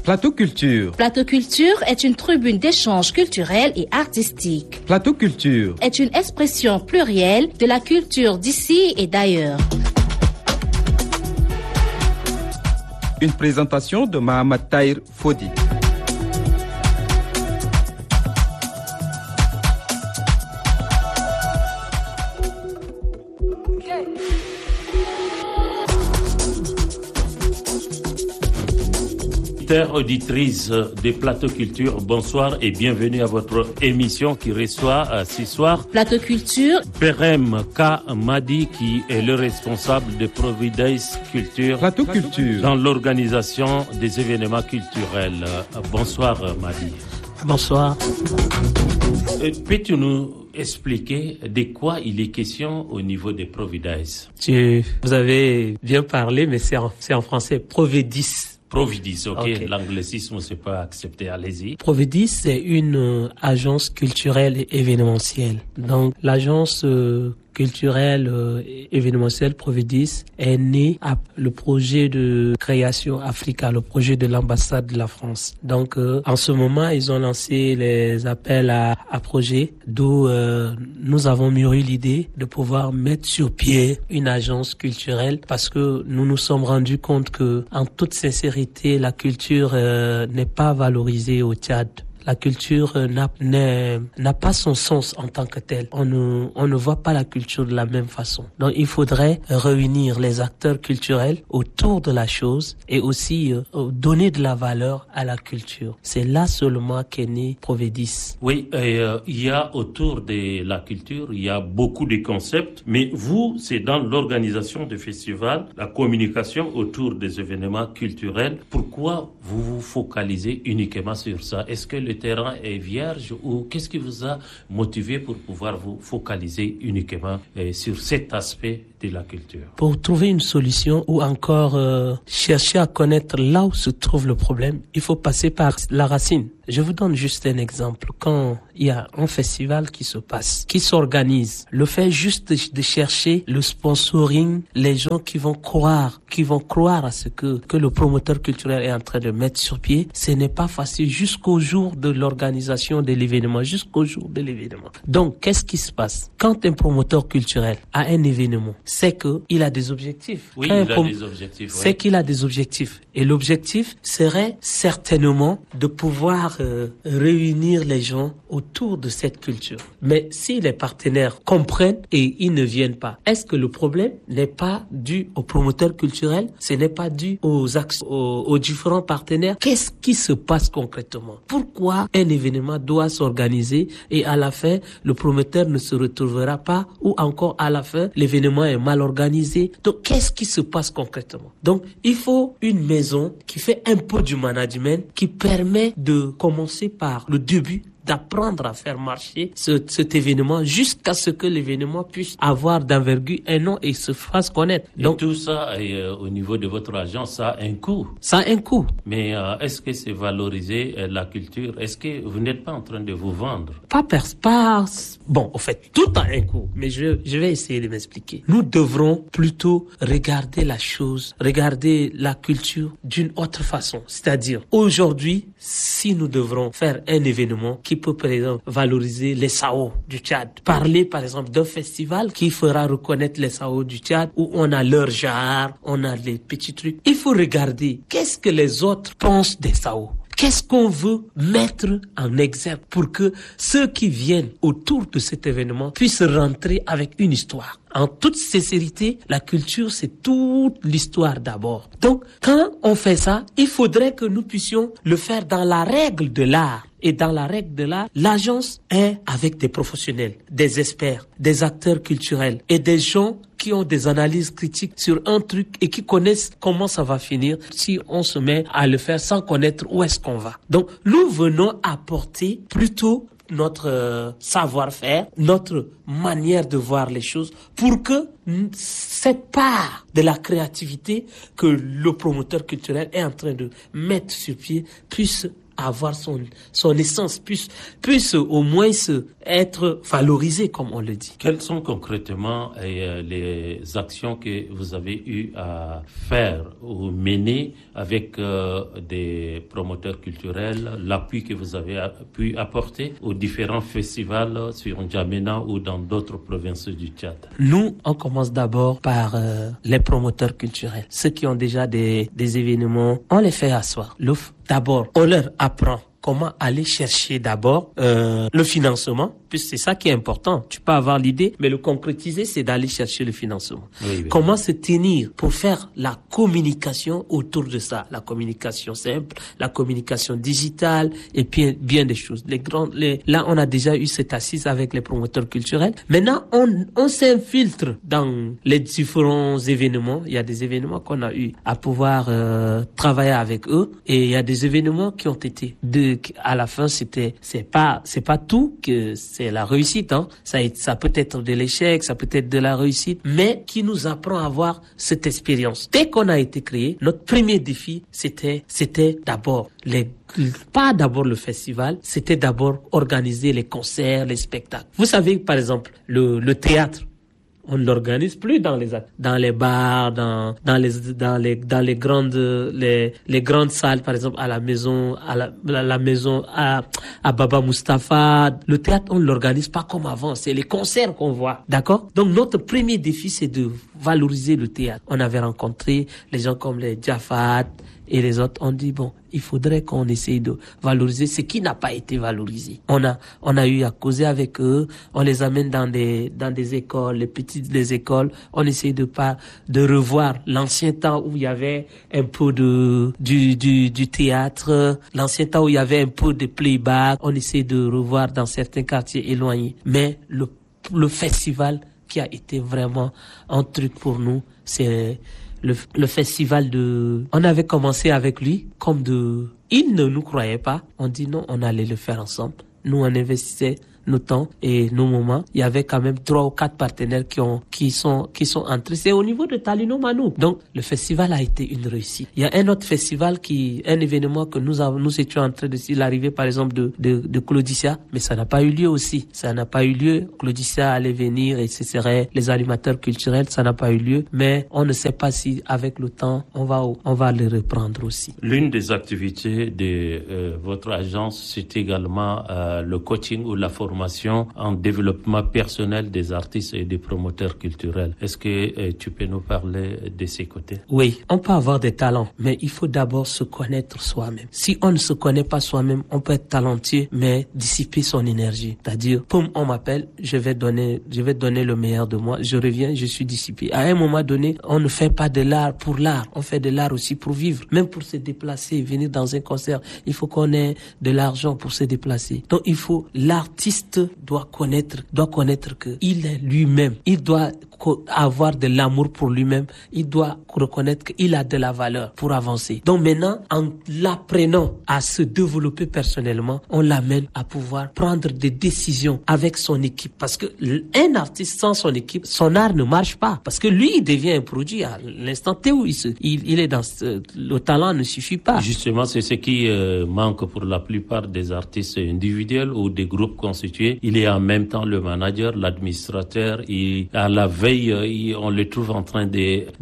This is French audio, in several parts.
Plateau Culture. Plateau Culture est une tribune d'échange culturel et artistique. Plateau Culture est une expression plurielle de la culture d'ici et d'ailleurs. Une présentation de Mohamed Tahir Fodi. Auditrices des Plateau Culture, bonsoir et bienvenue à votre émission qui reçoit ce soir Plateau Culture Berem K. Madi qui est le responsable de Providence Culture Plateau Culture dans l'organisation des événements culturels. Bonsoir Madi. Bonsoir. Peux-tu nous expliquer de quoi il est question au niveau de Providence? Vous avez bien parlé, mais c'est en français, Providis. Providis, ok. L'anglicisme, c'est pas accepté, allez-y. Providis, c'est une agence culturelle et événementielle. Donc, l'agence culturelle événementielle Providis est née à le projet de création Africa, le projet de l'ambassade de la France. Donc, en ce moment, ils ont lancé les appels à projets, d'où nous avons mûri l'idée de pouvoir mettre sur pied une agence culturelle parce que nous nous sommes rendus compte que, en toute sincérité, la culture n'est pas valorisée au Tchad. La culture n'a pas son sens en tant que telle. On ne voit pas la culture de la même façon. Donc, il faudrait réunir les acteurs culturels autour de la chose et aussi donner de la valeur à la culture. C'est là seulement qu'est né Providis. Oui, il y a autour de la culture, il y a beaucoup de concepts, mais vous, c'est dans l'organisation des festivals, la communication autour des événements culturels. Pourquoi vous vous focalisez uniquement sur ça? Est-ce que le terrain est vierge ou qu'est-ce qui vous a motivé pour pouvoir vous focaliser uniquement sur cet aspect de la culture? Pour trouver une solution ou encore chercher à connaître là où se trouve le problème, il faut passer par la racine. Je vous donne juste un exemple. Quand il y a un festival qui se passe, qui s'organise, le fait juste de chercher le sponsoring, les gens qui vont croire à ce que le promoteur culturel est en train de mettre sur pied, ce n'est pas facile jusqu'au jour de l'organisation de l'événement, Donc, qu'est-ce qui se passe? Quand un promoteur culturel a un événement, c'est qu'il a des objectifs. Oui, il a des objectifs. C'est qu'il a des objectifs. Et l'objectif serait certainement de pouvoir réunir les gens autour de cette culture. Mais si les partenaires comprennent et ils ne viennent pas, est-ce que le problème n'est pas dû au promoteur culturel? Ce n'est pas dû aux différents partenaires? Qu'est-ce qui se passe concrètement? Pourquoi un événement doit s'organiser et à la fin, le promoteur ne se retrouvera pas ou encore à la fin, l'événement est mal organisé? Donc, qu'est-ce qui se passe concrètement? Donc, il faut une maison qui fait un peu du management, qui permet de commencer par le début, d'apprendre à faire marcher cet événement jusqu'à ce que l'événement puisse avoir d'envergure un nom et se fasse connaître. Donc, tout ça, au niveau de votre agence, ça a un coût. Ça a un coût. Mais est-ce que c'est valoriser la culture? Est-ce que vous n'êtes pas en train de vous vendre? Bon, en fait, tout a un coût. Mais je vais essayer de m'expliquer. Nous devrons plutôt regarder la culture d'une autre façon. C'est-à-dire, aujourd'hui, si nous devrons faire un événement qui peut, par exemple, valoriser les Sao du Tchad. Parler, par exemple, d'un festival qui fera reconnaître les Sao du Tchad, où on a leur genre, on a les petits trucs. Il faut regarder qu'est-ce que les autres pensent des Sao. Qu'est-ce qu'on veut mettre en exergue pour que ceux qui viennent autour de cet événement puissent rentrer avec une histoire? En toute sincérité, la culture, c'est toute l'histoire d'abord. Donc, quand on fait ça, il faudrait que nous puissions le faire dans la règle de l'art. Et dans la règle de l'art, l'agence est avec des professionnels, des experts, des acteurs culturels et des gens qui ont des analyses critiques sur un truc et qui connaissent comment ça va finir si on se met à le faire sans connaître où est-ce qu'on va. Donc, nous venons apporter plutôt notre savoir-faire, notre manière de voir les choses pour que cette part de la créativité que le promoteur culturel est en train de mettre sur pied puisse avoir son essence, puisse au moins être valorisé, comme on le dit. Quelles sont concrètement les actions que vous avez eu à faire ou mener avec des promoteurs culturels, l'appui que vous avez pu apporter aux différents festivals sur N'Djamena ou dans d'autres provinces du Tchad? Nous, on commence d'abord par les promoteurs culturels. Ceux qui ont déjà des événements, on les fait asseoir. D'abord, on leur apprend comment aller chercher d'abord le financement, puisque c'est ça qui est important. Tu peux avoir l'idée, mais le concrétiser, c'est d'aller chercher le financement. Oui. Comment se tenir pour faire la communication autour de ça, la communication simple, la communication digitale, et puis bien des choses. Là, on a déjà eu cette assise avec les promoteurs culturels. Maintenant, on s'infiltre dans les différents événements. Il y a des événements qu'on a eu à pouvoir travailler avec eux, et il y a des événements qui ont été à la fin, c'est pas tout que c'est la réussite, hein. Ça peut être de l'échec, ça peut être de la réussite, mais qui nous apprend à avoir cette expérience. Dès qu'on a été créé, notre premier défi, c'était d'abord pas d'abord le festival, c'était d'abord organiser les concerts, les spectacles. Vous savez, par exemple, le théâtre, on ne l'organise plus dans les bars, dans les grandes salles, par exemple à la maison à Baba Mustapha. Le théâtre, on ne l'organise pas comme avant, c'est les concerts qu'on voit, d'accord? Donc notre premier défi, c'est de valoriser le théâtre. On avait rencontré les gens comme les Jafat et les autres. On dit bon, il faudrait qu'on essaye de valoriser ce qui n'a pas été valorisé. On a eu à causer avec eux, on les amène dans des écoles, les écoles, on essaye de revoir l'ancien temps où il y avait un peu du théâtre, l'ancien temps où il y avait un peu de playback, on essaie de revoir dans certains quartiers éloignés. Mais le festival qui a été vraiment un truc pour nous, c'est le festival on avait commencé avec lui il ne nous croyait pas. On dit non, on allait le faire ensemble. Nous, on investissait nos temps et nos moments. Il y avait quand même 3 ou 4 partenaires qui sont entrés. C'est au niveau de Talino Manou. Donc, le festival a été une réussite. Il y a un autre festival un événement que nous étions en train de l'arrivée, par exemple, de Claudicia, mais ça n'a pas eu lieu aussi. Ça n'a pas eu lieu. Claudicia allait venir et ce serait les animateurs culturels. Ça n'a pas eu lieu. Mais on ne sait pas si, avec le temps, on va le reprendre aussi. L'une des activités de votre agence, c'est également le coaching ou la formation en développement personnel des artistes et des promoteurs culturels. Est-ce que tu peux nous parler de ces côtés? Oui, on peut avoir des talents, mais il faut d'abord se connaître soi-même. Si on ne se connaît pas soi-même, on peut être talentueux, mais dissiper son énergie. C'est-à-dire, on m'appelle, je vais donner le meilleur de moi, je reviens, je suis dissipé. À un moment donné, on ne fait pas de l'art pour l'art, on fait de l'art aussi pour vivre. Même pour se déplacer, venir dans un concert, il faut qu'on ait de l'argent pour se déplacer. Donc l'artiste doit connaître que il est lui-même. Il doit avoir de l'amour pour lui-même. Il doit reconnaître qu'il a de la valeur pour avancer. Donc maintenant, en l'apprenant à se développer personnellement, on l'amène à pouvoir prendre des décisions avec son équipe. Parce que un artiste sans son équipe, son art ne marche pas. Parce que lui, il devient un produit à l'instant T où il est dans le talent ne suffit pas. Justement, c'est ce qui manque pour la plupart des artistes individuels ou des groupes constitués. Il est en même temps le manager, l'administrateur, et à la veille, on le trouve en train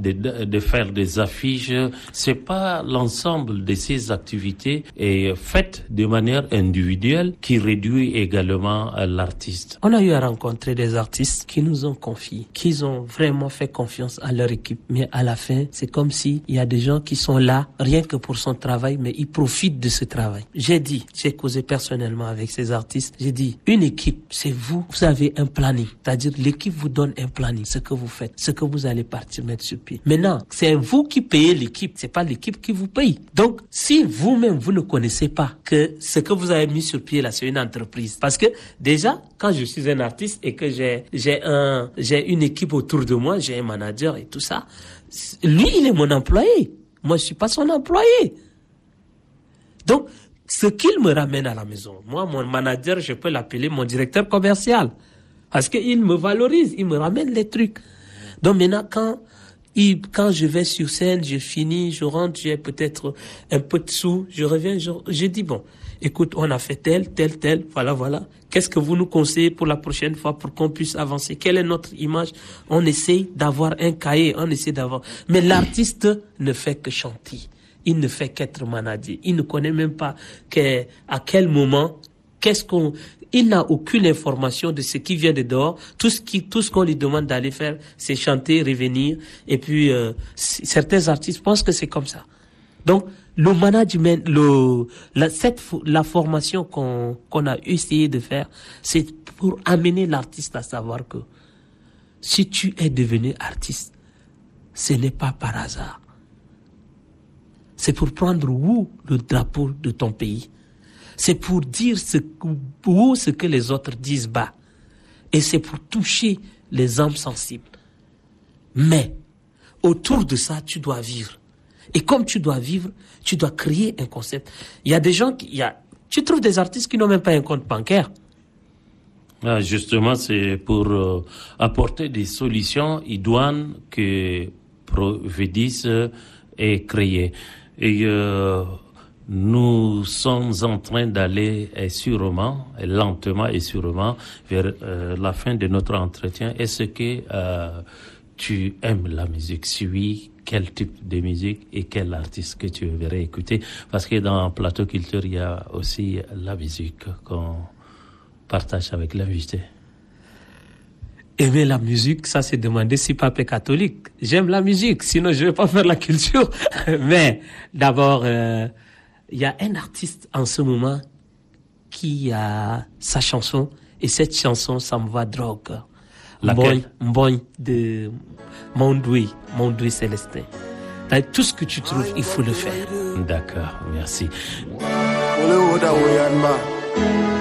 de faire des affiches. C'est pas l'ensemble de ces activités faites de manière individuelle qui réduit également l'artiste. On a eu à rencontrer des artistes qui nous ont confié, qui ont vraiment fait confiance à leur équipe. Mais à la fin, c'est comme si il y a des gens qui sont là rien que pour son travail, mais ils profitent de ce travail. J'ai causé personnellement avec ces artistes. J'ai dit, une équipe, c'est vous avez un planning. C'est-à-dire, l'équipe vous donne un planning. Ce que vous faites, ce que vous allez partir mettre sur pied. Maintenant, c'est vous qui payez l'équipe, c'est pas l'équipe qui vous paye. Donc, si vous-même, vous ne connaissez pas que ce que vous avez mis sur pied là, c'est une entreprise. Parce que, déjà, quand je suis un artiste et que j'ai une équipe autour de moi, j'ai un manager et tout ça, lui, il est mon employé. Moi, je suis pas son employé. Donc, ce qu'il me ramène à la maison, moi, mon manager, je peux l'appeler mon directeur commercial. Parce qu'il me valorise, il me ramène les trucs. Donc maintenant, quand quand je vais sur scène, je finis, je rentre, j'ai peut-être un peu de sous, je reviens, je dis bon, écoute, on a fait tel, voilà. Qu'est-ce que vous nous conseillez pour la prochaine fois pour qu'on puisse avancer? Quelle est notre image? On essaye d'avoir un cahier, mais l'artiste ne fait que chanter. Il ne fait qu'être managé. Il ne connaît même pas à quel moment, il n'a aucune information de ce qui vient de dehors. Tout ce qu'on lui demande d'aller faire, c'est chanter, revenir. Et puis, certains artistes pensent que c'est comme ça. Donc, le management, la formation qu'on a essayé de faire, c'est pour amener l'artiste à savoir que si tu es devenu artiste, ce n'est pas par hasard. C'est pour prendre le drapeau de ton pays. C'est pour dire ce que les autres disent bas. Et c'est pour toucher les âmes sensibles. Mais, autour de ça, tu dois vivre. Et comme tu dois vivre, tu dois créer un concept. Il y a des gens tu trouves des artistes qui n'ont même pas un compte bancaire. Ah, justement, c'est pour apporter des solutions idoines que Provedis est créé. Et nous sommes en train d'aller lentement et sûrement, vers la fin de notre entretien. Est-ce que tu aimes la musique? Oui, quel type de musique et quel artiste que tu verrais écouter? Parce que dans Plateau Culture, il y a aussi la musique qu'on partage avec l'invité. Aimer la musique, ça c'est demander si papa est catholique. J'aime la musique, sinon je vais pas faire la culture. Mais d'abord, il y a un artiste en ce moment qui a sa chanson, et cette chanson, ça me va drogue. Mboy de Mondoui Célestin. Tout ce que tu trouves, il faut le faire. D'accord, merci.